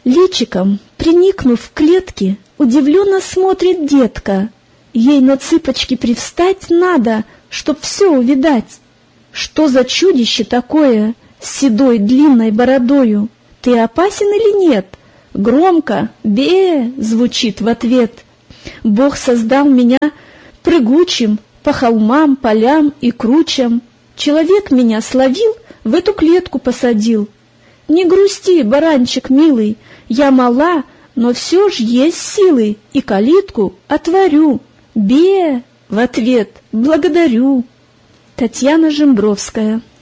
Личиком, приникнув к клетке, удивленно смотрит детка. Ей на цыпочки привстать надо, чтоб все увидать. Что за чудище такое с седой длинной бородою? Ты опасен или нет? Громко «бе» звучит в ответ. Бог создал меня прыгучим по холмам, полям и кручам. Человек меня словил, в эту клетку посадил. Не грусти, баранчик милый, я мала, но все ж есть силы, и калитку отворю. «Бе» в ответ «благодарю». Татьяна Жембровская.